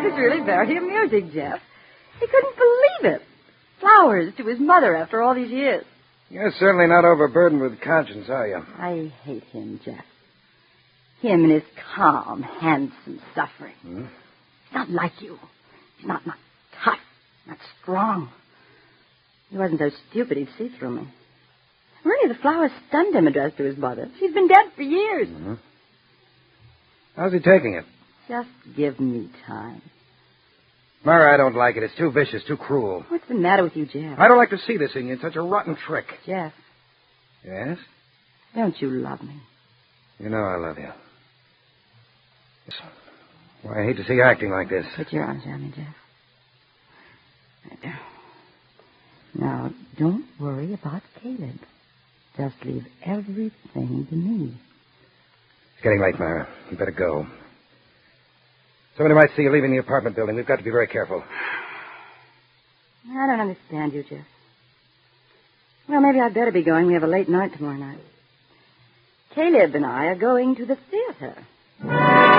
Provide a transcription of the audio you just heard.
was really very amusing, Jeff. He couldn't believe it. Flowers to his mother after all these years. You're certainly not overburdened with conscience, are you? I hate him, Jeff. Him and his calm, handsome suffering. He's not like you. He's not tough, not strong. He wasn't so stupid he'd see through me. Really, the flowers stunned him addressed to his mother. She's been dead for years. Mm-hmm. How's he taking it? Just give me time. Myra, I don't like it. It's too vicious, too cruel. What's the matter with you, Jeff? I don't like to see this in you. It's such a rotten trick. Jeff. Yes? Don't you love me? You know I love you. Why, I hate to see you acting like this. Put your arms around me, Jeff. Now, don't worry about Caleb. Just leave everything to me. It's getting late, Myra. You better go. Somebody might see you leaving the apartment building. We've got to be very careful. I don't understand you, Jeff. Well, maybe I'd better be going. We have a late night tomorrow night. Caleb and I are going to the theater.